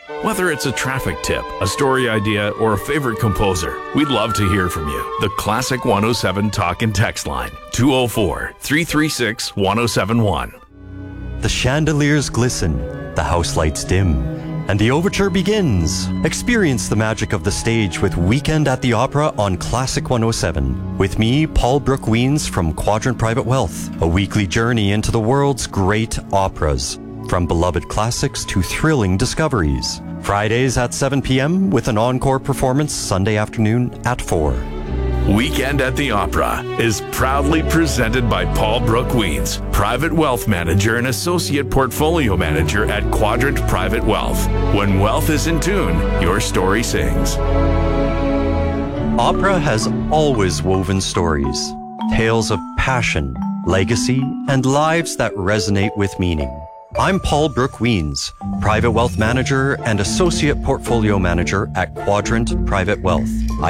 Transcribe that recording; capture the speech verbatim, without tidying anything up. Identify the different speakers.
Speaker 1: Whether it's a traffic tip, a story idea, or a favorite composer, we'd love to hear from you. The Classic one oh seven Talk and Text line, two oh four, three three six, one oh seven one.
Speaker 2: The chandeliers glisten, the house lights dim, and the overture begins. Experience the magic of the stage with Weekend at the Opera on Classic one oh seven. With me, Paul Brooke Weens from Quadrant Private Wealth, a weekly journey into the world's great operas, from beloved classics to thrilling discoveries. Fridays at seven p.m. with an encore performance Sunday afternoon at four.
Speaker 1: Weekend at the Opera is proudly presented by Paul Brooke Weens, Private Wealth Manager and Associate Portfolio Manager at Quadrant Private Wealth. When wealth is in tune, your story sings.
Speaker 2: Opera has always woven stories, tales of passion, legacy, and lives that resonate with meaning. I'm Paul Brooke Weens, Private Wealth Manager and Associate Portfolio Manager at Quadrant Private Wealth.